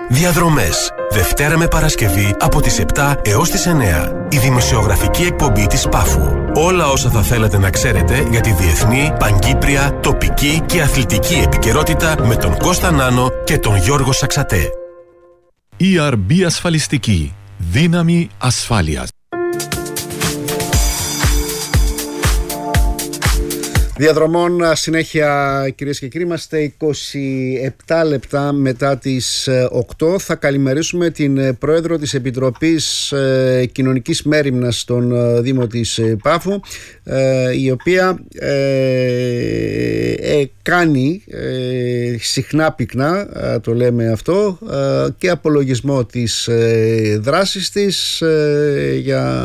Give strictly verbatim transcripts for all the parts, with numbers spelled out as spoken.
Διαδρομές. Δευτέρα με Παρασκευή από τις επτά έως τις εννέα. Η δημοσιογραφική εκπομπή της Πάφου. Όλα όσα θα θέλατε να ξέρετε για τη διεθνή, παγκύπρια, τοπική και αθλητική επικαιρότητα με τον Κώστα Νάνο και τον Γιώργο Σαξατέ. ι αρ μπι Ασφαλιστική. Δύναμη ασφάλειας. Διαδρομών συνέχεια, κυρίες και κύριοι. Είμαστε είκοσι επτά λεπτά μετά τις οκτώ. Θα καλημερίσουμε την πρόεδρο της Επιτροπής Κοινωνικής Μέριμνας στον Δήμο της Πάφου, η οποία κάνει συχνά πυκνά, το λέμε αυτό, και απολογισμό της δράσης της για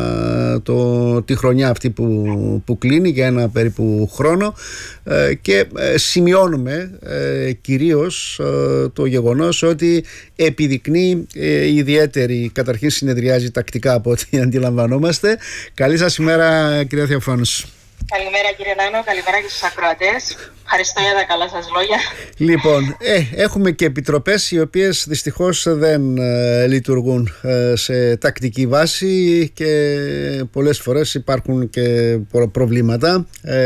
το, τη χρονιά αυτή που, που κλείνει, για ένα περίπου χρόνο. Και σημειώνουμε κυρίως το γεγονός ότι επιδεικνύει ιδιαίτερη, καταρχήν συνεδριάζει τακτικά από ό,τι αντιλαμβανόμαστε. Καλή σας ημέρα, κυρία Θεοφάνους. Καλημέρα, κύριε Νάνο, καλημέρα και στους ακροατές. Ευχαριστώ για τα καλά σας λόγια. Λοιπόν, ε, έχουμε και επιτροπές οι οποίες δυστυχώς δεν ε, λειτουργούν ε, σε τακτική βάση και πολλές φορές υπάρχουν και προβλήματα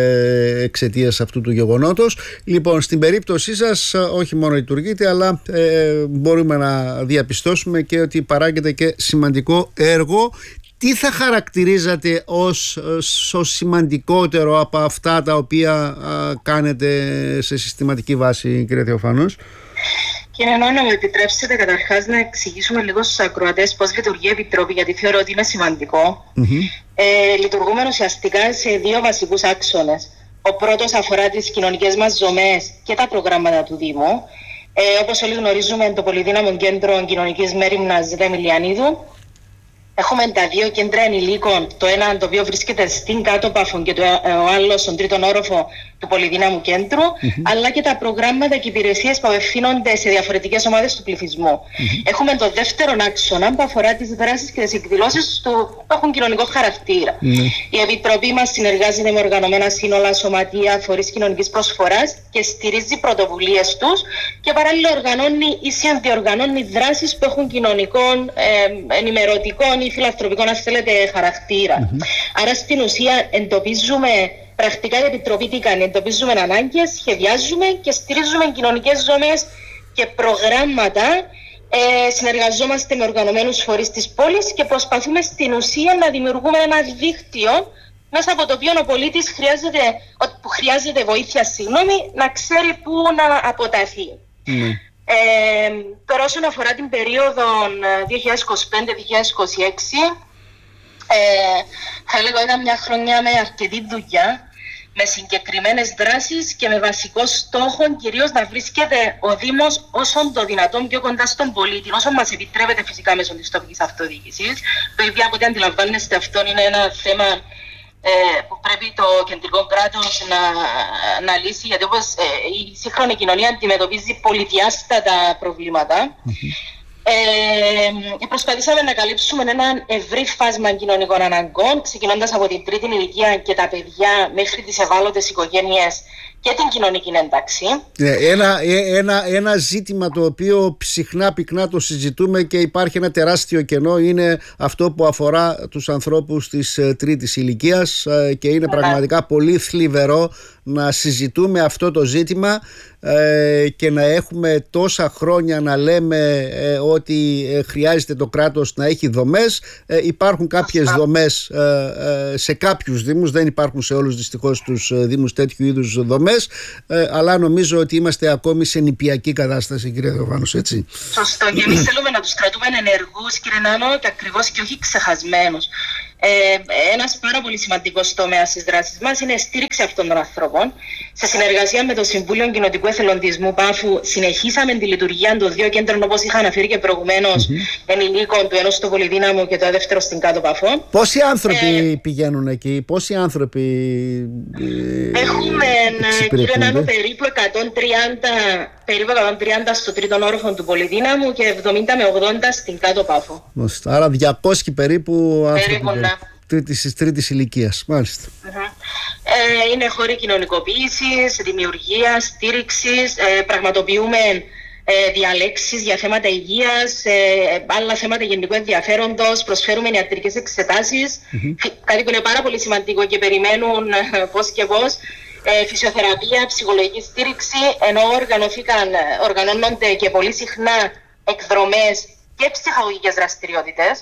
ε, εξαιτίας αυτού του γεγονότος. Λοιπόν, στην περίπτωσή σας όχι μόνο λειτουργείτε, αλλά ε, μπορούμε να διαπιστώσουμε και ότι παράγεται και σημαντικό έργο. Τι θα χαρακτηρίζατε ως, ως σημαντικότερο από αυτά τα οποία α, κάνετε σε συστηματική βάση, κύριε Θεοφάνους? Κύριε Νόη, να μου επιτρέψετε καταρχάς να εξηγήσουμε λίγο στους ακροατές πώς λειτουργεί η Επιτροπή, γιατί θεωρώ ότι είναι σημαντικό. Mm-hmm. Ε, λειτουργούμε ουσιαστικά σε δύο βασικούς άξονες. Ο πρώτος αφορά τις κοινωνικές μας δομές και τα προγράμματα του Δήμου. Ε, όπως όλοι γνωρίζουμε, το Πολυδύναμο Κέντρο Κοινωνικής Μέριμνας Δεμιλιανίδου. Έχουμε τα δύο κέντρα ενηλίκων, το ένα το οποίο βρίσκεται στην Κάτω Πάφο και το ο άλλο στον τρίτον όροφο του Πολυδύναμου Κέντρου, mm-hmm. αλλά και τα προγράμματα και υπηρεσίες που απευθύνονται σε διαφορετικές ομάδες του πληθυσμού. Mm-hmm. Έχουμε το δεύτερο άξονα που αφορά τις δράσεις και τις εκδηλώσεις του, που έχουν κοινωνικό χαρακτήρα. Mm-hmm. Η Επιτροπή μας συνεργάζεται με οργανωμένα σύνολα, σωματεία, φορείς κοινωνικής προσφοράς και στηρίζει πρωτοβουλίες τους και παράλληλα οργανώνει ή συνδιοργανώνει δράσεις που έχουν κοινωνικών, ε, ενημερωτικών ή φιλανθρωπικών, αν θέλετε, χαρακτήρα. Mm-hmm. Άρα στην ουσία εντοπίζουμε πρακτικά η Επιτροπή τι κάνει. Εντοπίζουμε ανάγκες, σχεδιάζουμε και στηρίζουμε κοινωνικές δομές και προγράμματα. Ε, συνεργαζόμαστε με οργανωμένους φορείς της πόλης και προσπαθούμε στην ουσία να δημιουργούμε ένα δίκτυο μέσα από το οποίο ο πολίτης χρειάζεται, που χρειάζεται βοήθεια, συγγνώμη, να ξέρει πού να αποταθεί. Mm. Ε, τώρα όσον αφορά την περίοδο δύο χιλιάδες είκοσι πέντε δύο χιλιάδες είκοσι έξι, ε, θα έλεγα ήταν μια χρονιά με αρκετή δουλειά, με συγκεκριμένες δράσεις και με βασικό στόχο κυρίως να βρίσκεται ο Δήμος όσο το δυνατόν πιο κοντά στον πολίτη, όσο μας επιτρέπεται φυσικά μέσω της τοπικής αυτοδιοίκησης. Το οποίο από ό,τι αντιλαμβάνεστε, αυτό είναι ένα θέμα Ε, που πρέπει το κεντρικό κράτος να, να λύσει, γιατί όπως ε, η σύγχρονη κοινωνία αντιμετωπίζει πολυδιάστατα προβλήματα. Mm-hmm. Ε, προσπαθήσαμε να καλύψουμε ένα ευρύ φάσμα κοινωνικών αναγκών, ξεκινώντας από την τρίτη ηλικία και τα παιδιά μέχρι τις ευάλωτες οικογένειες και την κοινωνική ένταξη. Ένα, ένα, ένα ζήτημα το οποίο συχνά πυκνά το συζητούμε και υπάρχει ένα τεράστιο κενό είναι αυτό που αφορά τους ανθρώπους της τρίτης ηλικίας και είναι πραγματικά πολύ θλιβερό να συζητούμε αυτό το ζήτημα ε, και να έχουμε τόσα χρόνια να λέμε ε, ότι ε, χρειάζεται το κράτος να έχει δομές. Ε, υπάρχουν κάποιες δομές ε, ε, σε κάποιους δήμους, δεν υπάρχουν σε όλους δυστυχώς τους δήμους τέτοιου είδους δομές, ε, αλλά νομίζω ότι είμαστε ακόμη σε νηπιακή κατάσταση, κύριε Θεοφάνους, έτσι. Σωστό, και εμείς θέλουμε να τους κρατούμε ενεργούς, κύριε Νάνο, και ακριβώς και όχι ξεχασμένους. Ε, ένας πάρα πολύ σημαντικός τομέας της δράσης μας είναι η στήριξη αυτών των ανθρώπων. Σε συνεργασία με το Συμβούλιο Κοινοτικού Εθελοντισμού Πάφου, συνεχίσαμε τη λειτουργία των δύο κέντρων, όπως είχα αναφέρει και προηγουμένως, mm-hmm. ενηλίκων, του ενός στο Πολυδύναμο και το δεύτερο στην Κάτω Πάφο. Πόσοι άνθρωποι ε, πηγαίνουν εκεί, πόσοι άνθρωποι. Ε, έχουμε, κύριε Νάνο, περίπου εκατόν τριάντα, περίπου εκατόν τριάντα στο τρίτον όροφο του Πολυδύναμου και εβδομήντα με ογδόντα στην Κάτω Πάφο. Άρα διακόσιοι περίπου άνθρωποι. Περίπου, ναι. Τρίτης, τρίτης ηλικίας, μάλιστα. Uh-huh. Ε, είναι χώροι κοινωνικοποίησης, δημιουργίας, στήριξης. Ε, πραγματοποιούμε ε, διαλέξεις για θέματα υγείας, ε, άλλα θέματα γενικού ενδιαφέροντος, προσφέρουμε ιατρικές εξετάσεις, mm-hmm. κάτι που είναι πάρα πολύ σημαντικό και περιμένουν ε, πώς και πώς, ε, φυσιοθεραπεία, ψυχολογική στήριξη, ενώ οργανωθήκαν, οργανώνονται και πολύ συχνά εκδρομές και ψυχαγωγικές δραστηριότητες.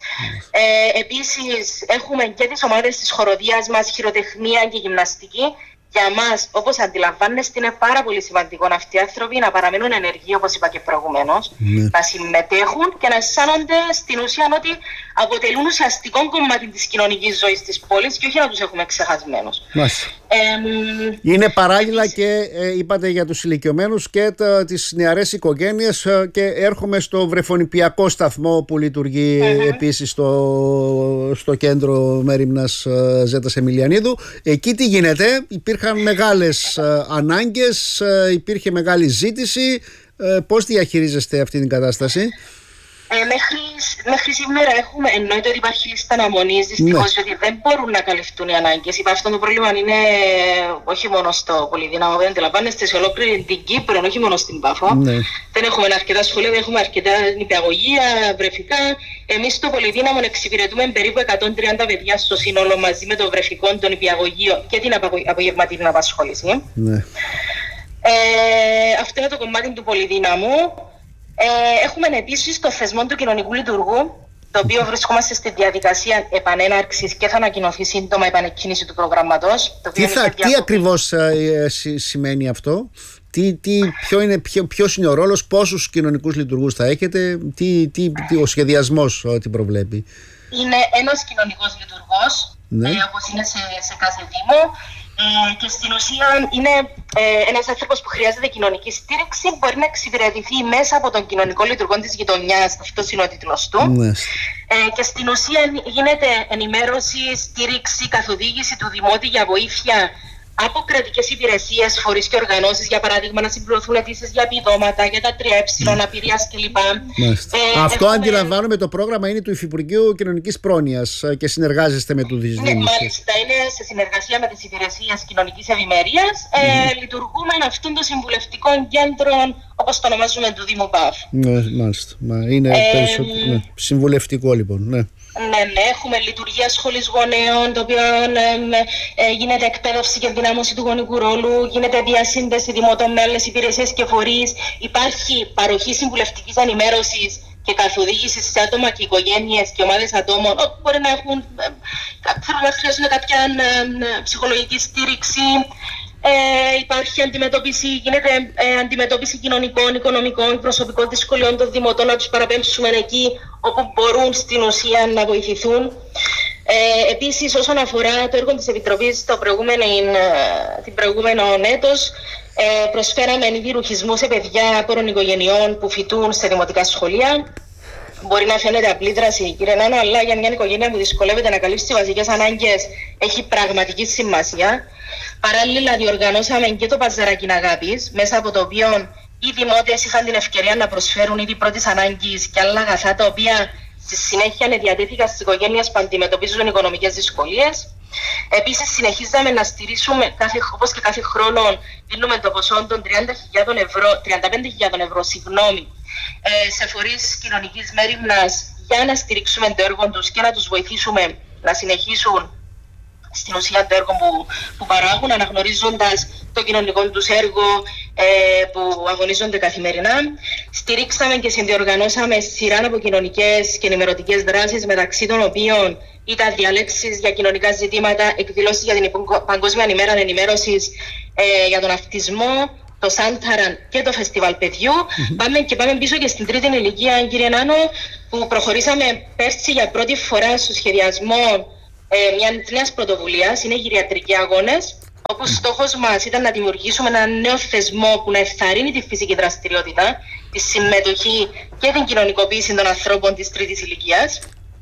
Ε, επίσης έχουμε και τις ομάδες της χοροδίας μας, χειροτεχνία και γυμναστική. Για μας, όπως αντιλαμβάνεστε, είναι πάρα πολύ σημαντικό αυτοί οι άνθρωποι να παραμείνουν ενεργοί, όπως είπα και προηγουμένως, ναι. να συμμετέχουν και να αισθάνονται στην ουσία ότι αποτελούν ουσιαστικό κομμάτι της κοινωνικής ζωής της πόλης και όχι να τους έχουμε ξεχασμένους. Ε, είναι παράλληλα και ε, είπατε για τους ηλικιωμένους και τα, τις νεαρές οικογένειες ε, και έρχομαι στο βρεφονιπιακό σταθμό που λειτουργεί mm-hmm. επίσης στο, στο κέντρο Μέριμνας ε, Ζέτας Εμιλιανίδου. Εκεί τι γίνεται? Υπήρχαν μεγάλες ε, ανάγκες, ε, υπήρχε μεγάλη ζήτηση. Ε, πώς διαχειρίζεστε αυτή την κατάσταση? Ε, μέχρι, μέχρι σήμερα έχουμε, εννοείται ότι υπάρχει λίστα αναμονής, δυστυχώς, ναι. γιατί δεν μπορούν να καλυφθούν οι ανάγκες. Είπα, αυτό το πρόβλημα είναι όχι μόνο στο Πολυδύναμο, δεν αντιλαμβάνεστε, σε ολόκληρη την Κύπρο, όχι μόνο στην Πάφο. Ναι. Δεν έχουμε αρκετά σχολεία, δεν έχουμε αρκετά νηπιαγωγεία, βρεφικά. Εμείς στο Πολυδύναμο εξυπηρετούμε περίπου εκατόν τριάντα παιδιά στο σύνολο μαζί με το βρεφικό, τον νηπιαγωγείο και την απογευματινή απασχόληση. Ναι. Ε, αυτό είναι το κομμάτι του Πολυδύναμου. Ε, έχουμε επίσης το θεσμό του κοινωνικού λειτουργού, το οποίο βρισκόμαστε στη διαδικασία επανέναρξης και θα ανακοινωθεί σύντομα η επανεκκίνηση του προγράμματος. Το τι, θα, τι ακριβώς ε, σημαίνει αυτό, τι, τι, ποιο είναι, ποιο, ποιος είναι ο ρόλος, πόσους κοινωνικούς λειτουργούς θα έχετε, τι, τι, τι, ο σχεδιασμός τι προβλέπει? Είναι ένας κοινωνικός λειτουργός, ναι. ε, όπως είναι σε, σε κάθε δήμο. Ε, και στην ουσία είναι ε, ένας άνθρωπος που χρειάζεται κοινωνική στήριξη, μπορεί να εξυπηρετηθεί μέσα από τον κοινωνικό λειτουργό της γειτονιάς, αυτός είναι ο τίτλος του. Ναι. Ε, και στην ουσία γίνεται ενημέρωση, στήριξη, καθοδήγηση του δημότη για βοήθεια από κρατικές υπηρεσίες, φορείς και οργανώσεις, για παράδειγμα να συμπληρωθούν αιτήσεις για επιδόματα, για τα τρία ε, αναπηρίας κλπ. Ε, Αυτό έχουμε... αντιλαμβάνομαι το πρόγραμμα είναι του Υφυπουργείου Κοινωνικής Πρόνοιας και συνεργάζεστε με τους Δήμους. Ναι, μάλιστα, είναι σε συνεργασία με τις υπηρεσίες κοινωνικής ευημερίας. Mm. Ε, λειτουργούμε αυτόν των συμβουλευτικών κέντρων, όπως το ονομάζουμε, του Δήμου Πάφ. Ναι, μάλιστα. Είναι ε, περισσότερο, ναι, συμβουλευτικό λοιπόν, ναι. Ναι, ναι, έχουμε λειτουργία σχολής γονέων, το οποίο ε, ε, γίνεται εκπαίδευση και ενδυνάμωση του γονικού ρόλου, γίνεται διασύνδεση δημοτών με άλλες υπηρεσίες και φορείς, υπάρχει παροχή συμβουλευτικής ενημέρωσης και καθοδήγησης σε άτομα και οικογένειες και ομάδες ατόμων όπου μπορεί να έχουν, ε, θέλουν να χρειάζονται κάποια ε, ψυχολογική στήριξη. Ε, υπάρχει αντιμετώπιση, γίνεται ε, αντιμετώπιση κοινωνικών, οικονομικών, προσωπικών δυσκολιών των δημοτών, να τους παραπέμψουμε εκεί όπου μπορούν στην ουσία να βοηθηθούν. Ε, επίσης, όσον αφορά το έργο της Επιτροπής το προηγούμενο, την προηγούμενο έτος, ε, προσφέραμε ήδη ρουχισμού σε παιδιά απόρων οικογενειών που φοιτούν σε δημοτικά σχολεία. Μπορεί να φαίνεται απλή δράση, κύριε Νάνο, αλλά για μια οικογένεια που δυσκολεύεται να καλύψει βασικές ανάγκες έχει πραγματική σημασία. Παράλληλα, διοργανώσαμε και το Παζαράκι Αγάπης, μέσα από το οποίο οι δημότες είχαν την ευκαιρία να προσφέρουν είδη πρώτης ανάγκης και άλλα αγαθά, τα οποία στη συνέχεια διατέθηκαν στις οικογένειες που αντιμετωπίζουν οικονομικές δυσκολίες. Επίσης, συνεχίζαμε να στηρίσουμε, κάθε, όπως και κάθε χρόνο, δίνουμε το ποσό των τριάντα χιλιάδες ευρώ, τριάντα πέντε χιλιάδες ευρώ, συγγνώμη, ε, σε φορείς κοινωνικής μέριμνας για να στηρίξουμε το έργο τους και να τους βοηθήσουμε να συνεχίσουν στην ουσία το έργο που, που παράγουν, αναγνωρίζοντας το κοινωνικό τους έργο ε, που αγωνίζονται καθημερινά. Στηρίξαμε και συνδιοργανώσαμε σειρά από κοινωνικές και ενημερωτικές δράσεις, μεταξύ των οποίων ήταν διαλέξεις για κοινωνικά ζητήματα, εκδηλώσεις για την Παγκόσμια ημέρα ενημέρωσης ε, για τον αυτισμό, το Σάνταραν και το Φεστιβάλ Παιδιού. Mm-hmm. Πάμε και πάμε πίσω και στην τρίτη ηλικία, κύριε Νάνο, που προχωρήσαμε πέρσι για πρώτη φορά στο σχεδιασμό Ε, μια νέα πρωτοβουλία, είναι οι γυριατρικοί αγώνες, όπου στόχος μας ήταν να δημιουργήσουμε ένα νέο θεσμό που να ευθαρρύνει τη φυσική δραστηριότητα, τη συμμετοχή και την κοινωνικοποίηση των ανθρώπων της τρίτης ηλικίας.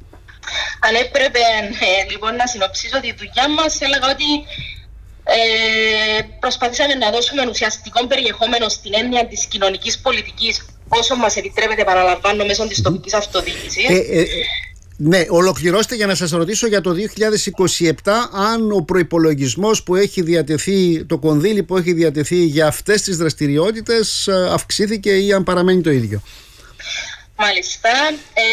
Αν έπρεπε ε, λοιπόν να συνοψίσω τη δουλειά μας, έλεγα ότι ε, προσπαθήσαμε να δώσουμε ουσιαστικό περιεχόμενο στην έννοια της κοινωνικής πολιτικής, όσο μας επιτρέπεται, παραλαμβάνω, μέσω της τοπικής αυτοδιοίκησης. Ε, ε, Ναι, ολοκληρώστε για να σας ρωτήσω για το δύο χιλιάδες είκοσι επτά αν ο προϋπολογισμός που έχει διατεθεί, το κονδύλι που έχει διατεθεί για αυτές τις δραστηριότητες αυξήθηκε ή αν παραμένει το ίδιο. Μάλιστα. Ε,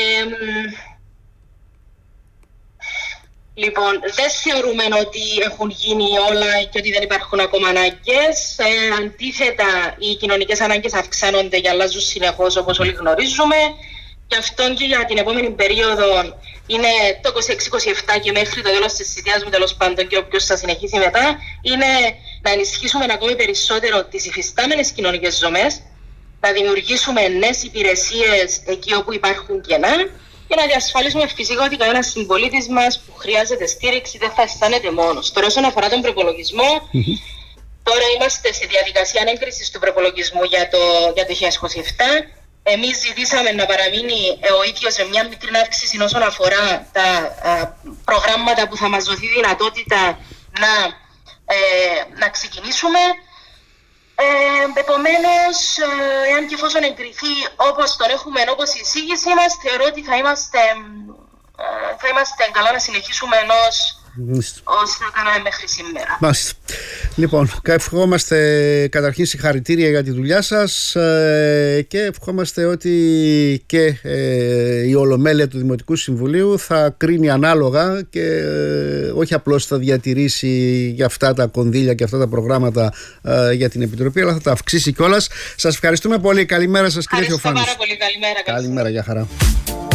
λοιπόν, δεν θεωρούμε ότι έχουν γίνει όλα και ότι δεν υπάρχουν ακόμα ανάγκες. Ε, αντίθετα, οι κοινωνικές ανάγκες αυξάνονται και αλλάζουν συνεχώς, όπως όλοι γνωρίζουμε. Γι' αυτό και για την επόμενη περίοδο είναι το είκοσι έξι είκοσι επτά και μέχρι το τέλος της θητείας μου, τέλος πάντων, και όποιος θα συνεχίσει μετά, είναι να ενισχύσουμε ακόμη περισσότερο τις υφιστάμενες κοινωνικές δομές, να δημιουργήσουμε νέες υπηρεσίες εκεί όπου υπάρχουν κενά και να διασφαλίσουμε φυσικά ότι κανένας συμπολίτης μας που χρειάζεται στήριξη δεν θα αισθάνεται μόνος. Τώρα, όσον αφορά τον προπολογισμό, mm-hmm. τώρα είμαστε σε διαδικασία ανέγκρισης του προπολογισμού για το, για το δύο χιλιάδες είκοσι επτά. Εμείς ζητήσαμε να παραμείνει ο ίδιος με μια μικρή αύξηση όσον αφορά τα α, προγράμματα που θα μας δοθεί δυνατότητα να, ε, να ξεκινήσουμε. Ε, επομένως, ε, εάν και εφόσον εγκριθεί όπως τον έχουμε, όπως η εισήγησή μας, θεωρώ ότι θα είμαστε, ε, θα είμαστε καλά να συνεχίσουμε ενός όσο κάναμε μέχρι σήμερα. Μάλιστα. Λοιπόν, ευχόμαστε καταρχήν συγχαρητήρια για τη δουλειά σας ε, και ευχόμαστε ότι και ε, η Ολομέλεια του Δημοτικού Συμβουλίου θα κρίνει ανάλογα και ε, όχι απλώς θα διατηρήσει για αυτά τα κονδύλια και αυτά τα προγράμματα ε, για την Επιτροπή, αλλά θα τα αυξήσει κιόλας. Σας ευχαριστούμε πολύ. Καλημέρα σας, κύριε Θεοφάνης. Ευχαριστώ πάρα πολύ. Καλημέρα. Καλημέρα, για χαρά.